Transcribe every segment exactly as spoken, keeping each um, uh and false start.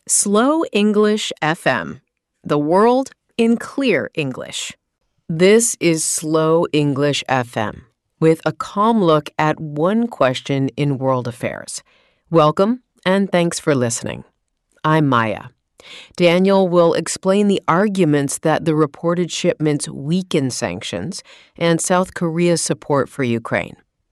Slow English F M, the world in clear English. This is Slow English F M, with a calm look at one question in world affairs. Welcome, and thanks for listening. I'm Maya. Daniel will explain the arguments that the reported shipments weaken sanctions and South Korea's support for Ukraine.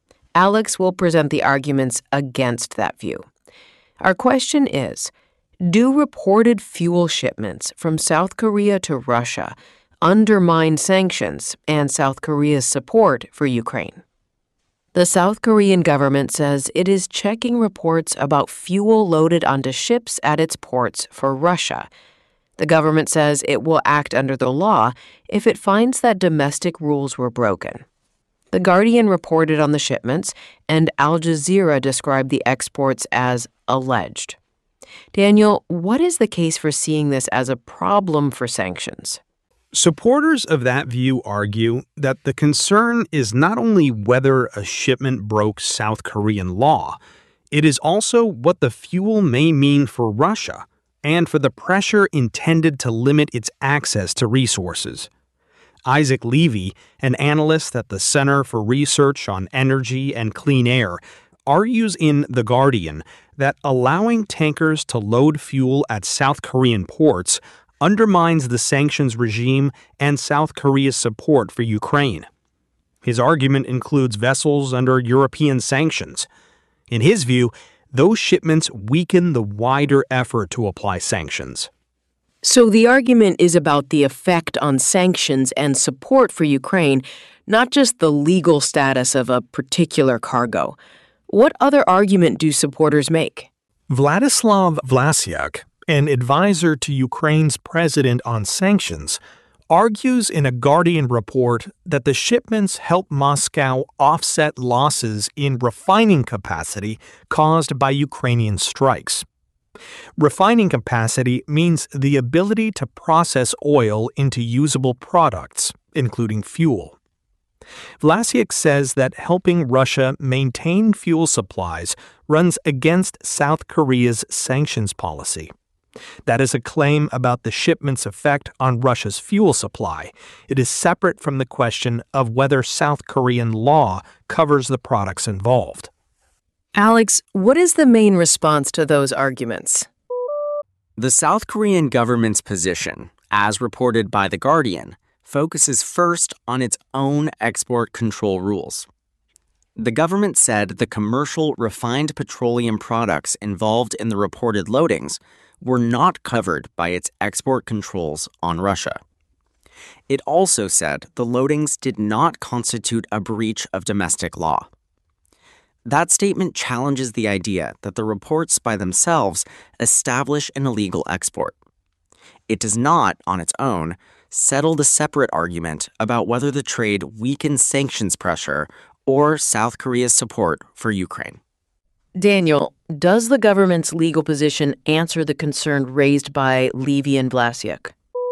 Alex will present the arguments against that view. Our question is, do reported fuel shipments from South Korea to Russia undermine sanctions and South Korea's support for Ukraine? The South Korean government says it is checking reports about fuel loaded onto ships at its ports for Russia. The government says it will act under the law if it finds that domestic rules were broken. The Guardian reported on the shipments, and Al Jazeera described the exports as alleged. Daniel, what is the case for seeing this as a problem for sanctions? Supporters of that view argue that the concern is not only whether a shipment broke South Korean law, it is also what the fuel may mean for Russia and for the pressure intended to limit its access to resources. Isaac Levy, an analyst at the Center for Research on Energy and Clean Air, argues in The Guardian that allowing tankers to load fuel at South Korean ports undermines the sanctions regime and South Korea's support for Ukraine. His argument includes vessels under European sanctions. In his view, those shipments weaken the wider effort to apply sanctions. So the argument is about the effect on sanctions and support for Ukraine, not just the legal status of a particular cargo. What other argument do supporters make? Vladislav Vlasiak, an advisor to Ukraine's president on sanctions, argues in a Guardian report that the shipments help Moscow offset losses in refining capacity caused by Ukrainian strikes. Refining capacity means the ability to process oil into usable products, including fuel. Vlasiak says that helping Russia maintain fuel supplies runs against South Korea's sanctions policy. That is a claim about the shipment's effect on Russia's fuel supply. It is separate from the question of whether South Korean law covers the products involved. Alex, what is the main response to those arguments? The South Korean government's position, as reported by The Guardian, focuses first on its own export control rules. The government said the commercial refined petroleum products involved in the reported loadings were not covered by its export controls on Russia. It also said the loadings did not constitute a breach of domestic law. That statement challenges the idea that the reports by themselves establish an illegal export. It does not, on its own, settle the separate argument about whether the trade weakens sanctions pressure or South Korea's support for Ukraine. Daniel, does the government's legal position answer the concern raised by Levy and Vlasiak?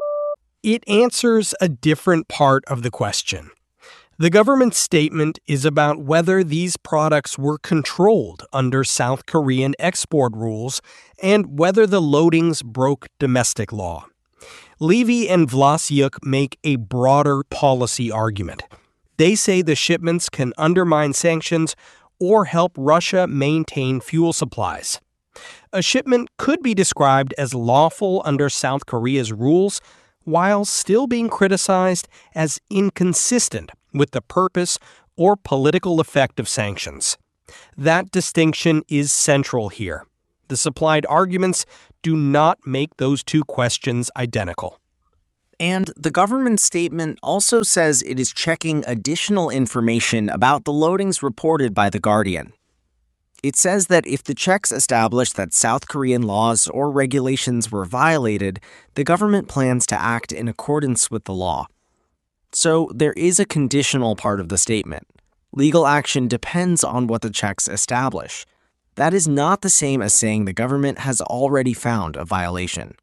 It answers a different part of the question. The government's statement is about whether these products were controlled under South Korean export rules and whether the loadings broke domestic law. Levy and Vlasiak make a broader policy argument. They say the shipments can undermine sanctions or help Russia maintain fuel supplies. A shipment could be described as lawful under South Korea's rules while still being criticized as inconsistent with the purpose or political effect of sanctions. That distinction is central here. The supplied arguments do not make those two questions identical. And the government statement also says it is checking additional information about the loadings reported by The Guardian. It says that if the checks establish that South Korean laws or regulations were violated, the government plans to act in accordance with the law. So there is a conditional part of the statement. Legal action depends on what the checks establish. That is not the same as saying the government has already found a violation.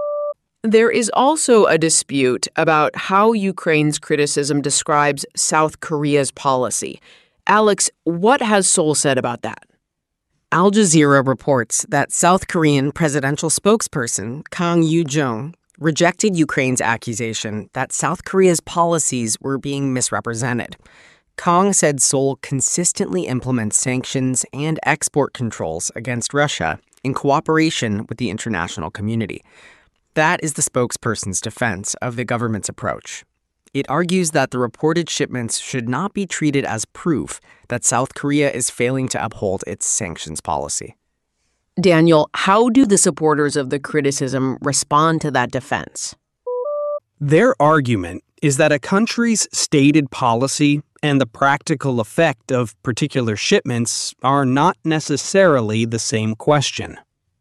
There is also a dispute about how Ukraine's criticism describes South Korea's policy. Alex, what has Seoul said about that? Al Jazeera reports that South Korean presidential spokesperson Kang Yoo-jong rejected Ukraine's accusation that South Korea's policies were being misrepresented. Kang said Seoul consistently implements sanctions and export controls against Russia in cooperation with the international community. That is the spokesperson's defense of the government's approach. It argues that the reported shipments should not be treated as proof that South Korea is failing to uphold its sanctions policy. Daniel, how do the supporters of the criticism respond to that defense? Their argument is that a country's stated policy and the practical effect of particular shipments are not necessarily the same question.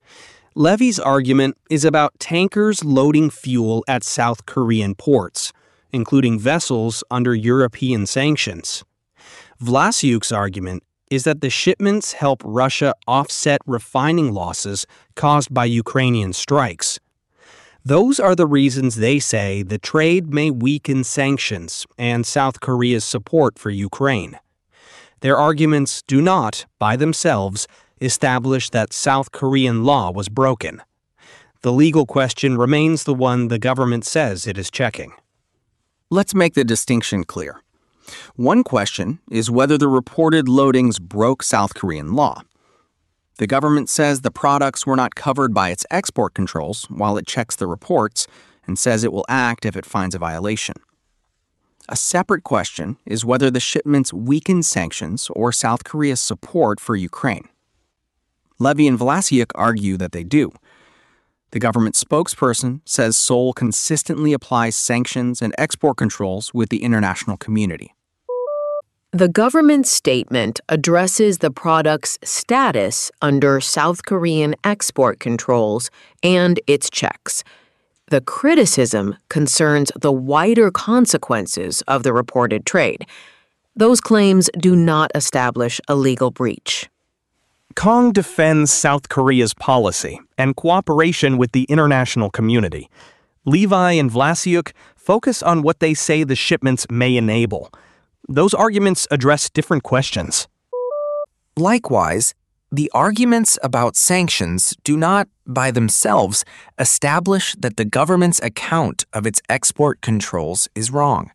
Levy's argument is about tankers loading fuel at South Korean ports, including vessels under European sanctions. Vlasiuk's argument is that the shipments help Russia offset refining losses caused by Ukrainian strikes. Those are the reasons they say the trade may weaken sanctions and South Korea's support for Ukraine. Their arguments do not, by themselves, establish that South Korean law was broken. The legal question remains the one the government says it is checking. Let's make the distinction clear. One question is whether the reported loadings broke South Korean law. The government says the products were not covered by its export controls while it checks the reports and says it will act if it finds a violation. A separate question is whether the shipments weaken sanctions or South Korea's support for Ukraine. Levy and Vlasiuk argue that they do. The government spokesperson says Seoul consistently applies sanctions and export controls with the international community. The government statement addresses the product's status under South Korean export controls and its checks. The criticism concerns the wider consequences of the reported trade. Those claims do not establish a legal breach. Kang defends South Korea's policy and cooperation with the international community. Levi and Vlasiuk focus on what they say the shipments may enable. Those arguments address different questions. Likewise, the arguments about sanctions do not, by themselves, establish that the government's account of its export controls is wrong.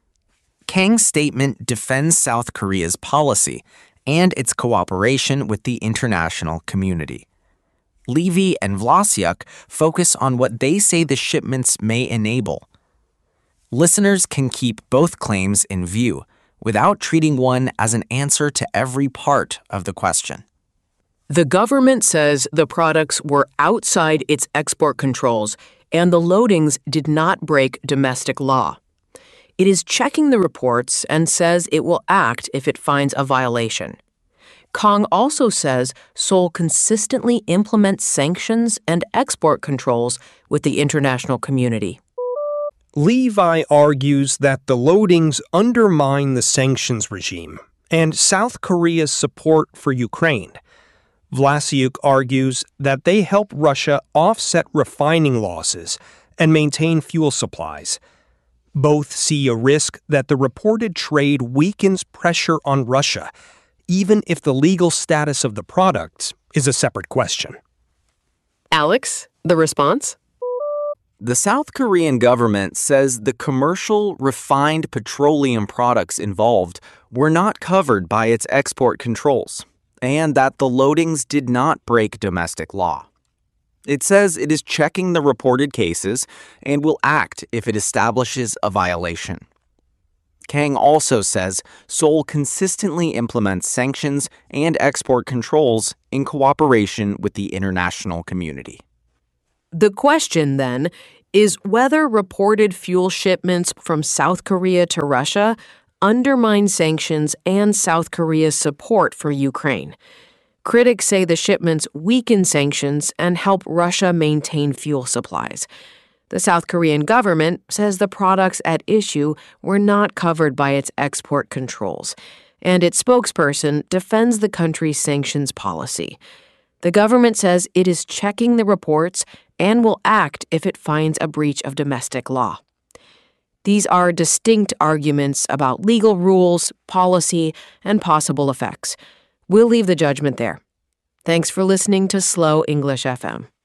Kang's statement defends South Korea's policy and its cooperation with the international community. Levy and Vlasiuk focus on what they say the shipments may enable. Listeners can keep both claims in view without treating one as an answer to every part of the question. The government says the products were outside its export controls and the loadings did not break domestic law. It is checking the reports and says it will act if it finds a violation. Kang also says Seoul consistently implements sanctions and export controls with the international community. Levi argues that the loadings undermine the sanctions regime and South Korea's support for Ukraine. Vlasiuk argues that they help Russia offset refining losses and maintain fuel supplies. Both see a risk that the reported trade weakens pressure on Russia, even if the legal status of the products is a separate question. Alex, the response? The South Korean government says the commercial refined petroleum products involved were not covered by its export controls, and that the loadings did not break domestic law. It says it is checking the reported cases and will act if it establishes a violation. Kang also says Seoul consistently implements sanctions and export controls in cooperation with the international community. The question, then, is whether reported fuel shipments from South Korea to Russia undermine sanctions and South Korea's support for Ukraine. Critics say the shipments weaken sanctions and help Russia maintain fuel supplies. The South Korean government says the products at issue were not covered by its export controls, and its spokesperson defends the country's sanctions policy. The government says it is checking the reports and will act if it finds a breach of domestic law. These are distinct arguments about legal rules, policy, and possible effects. We'll leave the judgment there. Thanks for listening to Slow English F M.